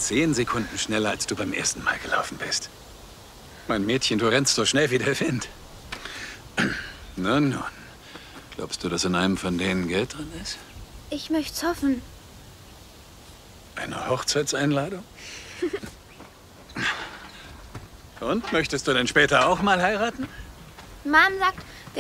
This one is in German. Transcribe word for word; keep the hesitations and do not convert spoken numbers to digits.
Zehn Sekunden schneller, als du beim ersten Mal gelaufen bist. Mein Mädchen, du rennst so schnell wie der Wind. Nun, nun. Glaubst du, dass in einem von denen Geld drin ist? Ich möcht's hoffen. Eine Hochzeitseinladung? Und, möchtest du denn später auch mal heiraten? Mom sagt,